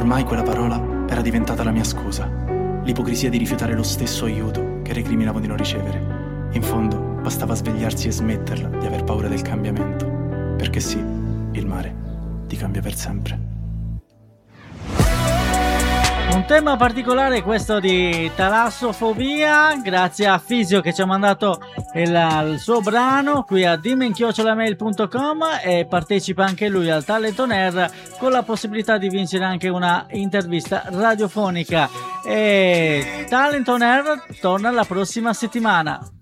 Ormai quella parola era diventata la mia scusa, l'ipocrisia di rifiutare lo stesso aiuto che recriminavo di non ricevere. In fondo bastava svegliarsi e smetterla di aver paura del cambiamento, perché sì, il mare ti cambia per sempre. Un tema particolare questo di talassofobia, grazie a Fisio che ci ha mandato il suo brano qui a dimmi@mail.com, e partecipa anche lui al Talent On Air con la possibilità di vincere anche una intervista radiofonica. E Talent On Air torna la prossima settimana.